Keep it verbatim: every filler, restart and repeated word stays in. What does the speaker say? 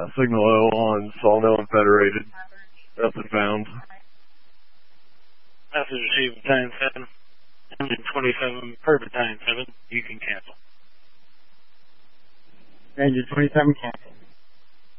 Uh, signal O on Sawmill and Federated. Nothing found. Message received Battalion seven. Engine twenty-seven per Battalion seven. You can cancel. Engine twenty-seven cancel.